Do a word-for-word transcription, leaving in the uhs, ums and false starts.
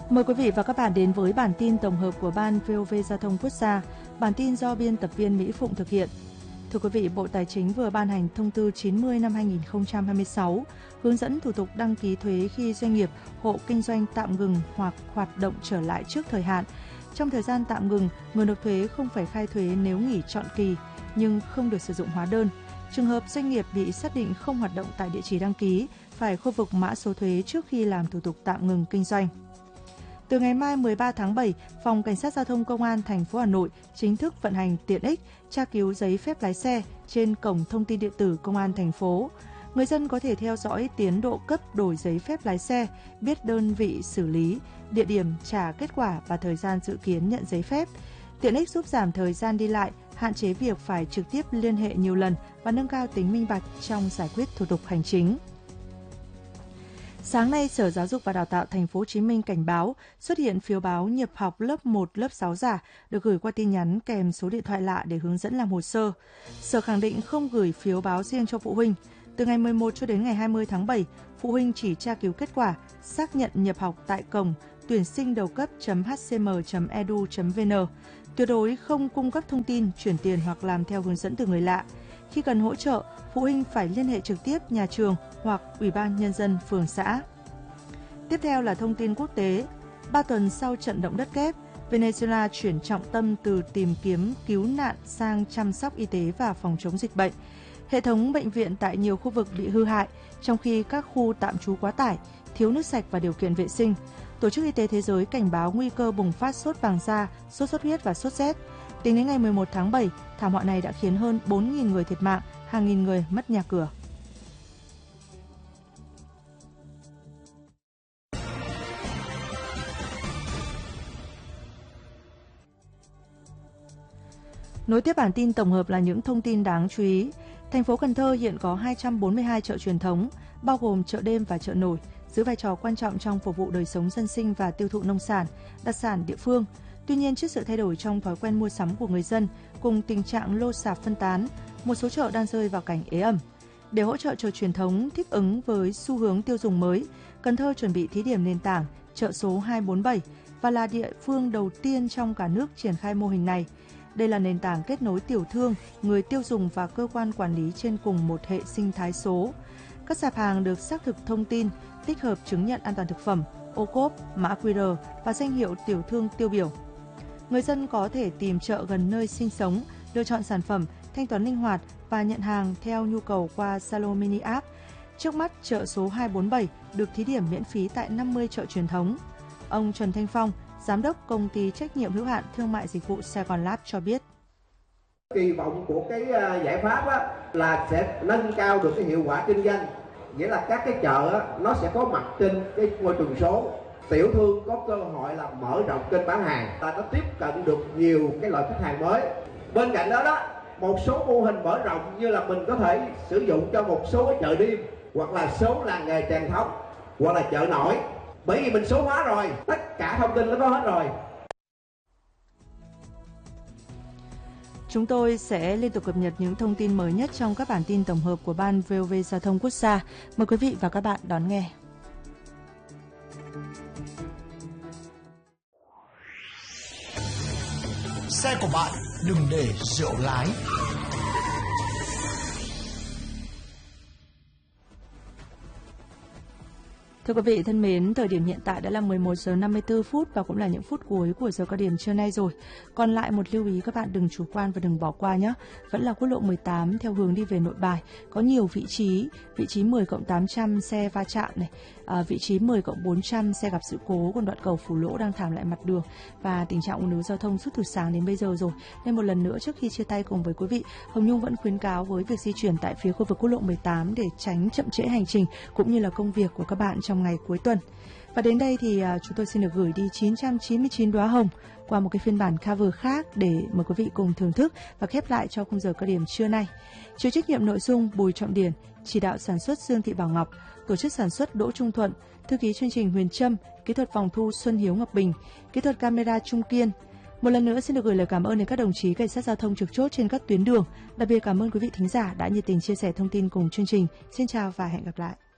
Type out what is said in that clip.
Mời quý vị và các bạn đến với bản tin tổng hợp của Ban vê o vê Giao thông Quốc gia. Bản tin do biên tập viên Mỹ Phụng thực hiện. Thưa quý vị, Bộ Tài chính vừa ban hành thông tư chín mươi năm hai nghìn không trăm hai mươi sáu hướng dẫn thủ tục đăng ký thuế khi doanh nghiệp, hộ kinh doanh tạm ngừng hoặc hoạt động trở lại trước thời hạn. Trong thời gian tạm ngừng, người nộp thuế không phải khai thuế nếu nghỉ trọn kỳ nhưng không được sử dụng hóa đơn. Trường hợp doanh nghiệp bị xác định không hoạt động tại địa chỉ đăng ký, phải khôi phục mã số thuế trước khi làm thủ tục tạm ngừng kinh doanh. Từ ngày mai mười ba tháng bảy, Phòng Cảnh sát Giao thông Công an thành phố Hà Nội chính thức vận hành tiện ích tra cứu giấy phép lái xe trên cổng thông tin điện tử Công an thành phố. Người dân có thể theo dõi tiến độ cấp đổi giấy phép lái xe, biết đơn vị xử lý, địa điểm trả kết quả và thời gian dự kiến nhận giấy phép. Tiện ích giúp giảm thời gian đi lại, hạn chế việc phải trực tiếp liên hệ nhiều lần và nâng cao tính minh bạch trong giải quyết thủ tục hành chính. Sáng nay, Sở Giáo dục và Đào tạo Thành phố Hồ Chí Minh cảnh báo xuất hiện phiếu báo nhập học lớp một, lớp sáu giả được gửi qua tin nhắn kèm số điện thoại lạ để hướng dẫn làm hồ sơ. Sở khẳng định không gửi phiếu báo riêng cho phụ huynh. Từ ngày mười một cho đến ngày hai mươi tháng bảy, phụ huynh chỉ tra cứu kết quả, xác nhận nhập học tại cổng tuyển sinh đầu cấp chấm h c m chấm e d u chấm v n. Tuyệt đối không cung cấp thông tin, chuyển tiền hoặc làm theo hướng dẫn từ người lạ. Khi cần hỗ trợ, phụ huynh phải liên hệ trực tiếp nhà trường hoặc Ủy ban Nhân dân phường xã. Tiếp theo là thông tin quốc tế. Ba tuần sau trận động đất kép, Venezuela chuyển trọng tâm từ tìm kiếm cứu nạn sang chăm sóc y tế và phòng chống dịch bệnh. Hệ thống bệnh viện tại nhiều khu vực bị hư hại, trong khi các khu tạm trú quá tải, thiếu nước sạch và điều kiện vệ sinh. Tổ chức Y tế Thế giới cảnh báo nguy cơ bùng phát sốt vàng da, sốt xuất huyết và sốt rét. Tính đến ngày mười một tháng bảy, thảm họa này đã khiến hơn bốn nghìn người thiệt mạng, hàng nghìn người mất nhà cửa. Nối tiếp bản tin tổng hợp là những thông tin đáng chú ý. Thành phố Cần Thơ hiện có hai trăm bốn mươi hai chợ truyền thống, bao gồm chợ đêm và chợ nổi, giữ vai trò quan trọng trong phục vụ đời sống dân sinh và tiêu thụ nông sản, đặc sản địa phương. Tuy nhiên, trước sự thay đổi trong thói quen mua sắm của người dân cùng tình trạng lô sạp phân tán, một số chợ đang rơi vào cảnh ế ẩm. Để hỗ trợ chợ truyền thống thích ứng với xu hướng tiêu dùng mới, Cần Thơ chuẩn bị thí điểm nền tảng chợ số hai bốn bảy và là địa phương đầu tiên trong cả nước triển khai mô hình này. Đây là nền tảng kết nối tiểu thương, người tiêu dùng và cơ quan quản lý trên cùng một hệ sinh thái số. Các sạp hàng được xác thực thông tin, tích hợp chứng nhận an toàn thực phẩm, ô cốp, mã quy rờ và danh hiệu tiểu thương tiêu biểu. Người dân có thể tìm chợ gần nơi sinh sống, lựa chọn sản phẩm, thanh toán linh hoạt và nhận hàng theo nhu cầu qua Zalo Mini App. Trước mắt, chợ số hai bốn bảy được thí điểm miễn phí tại năm mươi chợ truyền thống. Ông Trần Thanh Phong, Giám đốc Công ty Trách nhiệm hữu hạn Thương mại Dịch vụ Sài Gòn Lab cho biết. Kỳ vọng của cái giải pháp á, là sẽ nâng cao được cái hiệu quả kinh doanh. Nghĩa là các cái chợ á, nó sẽ có mặt trên cái môi trường số. Tiểu thương có cơ hội là mở rộng kênh bán hàng và nó tiếp cận được nhiều cái loại khách hàng mới. Bên cạnh đó đó, một số mô hình mở rộng như là mình có thể sử dụng cho một số cái chợ đêm hoặc là số làng nghề truyền thống hoặc là chợ nổi. Bởi vì mình số hóa rồi, tất cả thông tin nó có hết rồi. Chúng tôi sẽ liên tục cập nhật những thông tin mới nhất trong các bản tin tổng hợp của Ban vê o vê Giao thông Quốc gia. Mời quý vị và các bạn đón nghe. Xe của bạn đừng để rượu lái. Thưa quý vị thân mến, thời điểm hiện tại đã là mười một giờ năm mươi tư phút và cũng là những phút cuối của giờ cao điểm trưa nay rồi. Còn lại một lưu ý các bạn đừng chủ quan và đừng bỏ qua nhé. Vẫn là quốc lộ mười tám theo hướng đi về Nội Bài, có nhiều vị trí, vị trí mười cộng tám trăm xe va chạm này, à, vị trí mười cộng bốn trăm xe gặp sự cố, còn đoạn cầu Phú Lỗ đang thảm lại mặt đường và tình trạng ùn ứ giao thông suốt từ sáng đến bây giờ rồi. Nên một lần nữa trước khi chia tay cùng với quý vị, Hồng Nhung vẫn khuyến cáo với việc di chuyển tại phía khu vực quốc lộ mười tám để tránh chậm trễ hành trình cũng như là công việc của các bạn trong ngày cuối tuần. Và đến đây thì uh, chúng tôi xin được gửi đi chín trăm chín mươi chín đóa hồng qua một cái phiên bản cover khác để mời quý vị cùng thưởng thức và khép lại cho khung giờ cao điểm trưa nay. Chịu trách nhiệm nội dung Bùi Trọng Điển, chỉ đạo sản xuất Dương Thị Bảo Ngọc, tổ chức sản xuất Đỗ Trung Thuận, thư ký chương trình Huyền Trâm, kỹ thuật phòng thu Xuân Hiếu Ngọc Bình, kỹ thuật camera Trung Kiên. Một lần nữa xin được gửi lời cảm ơn đến các đồng chí cảnh sát giao thông trực chốt trên các tuyến đường. Đặc biệt cảm ơn quý vị thính giả đã nhiệt tình chia sẻ thông tin cùng chương trình. Xin chào và hẹn gặp lại.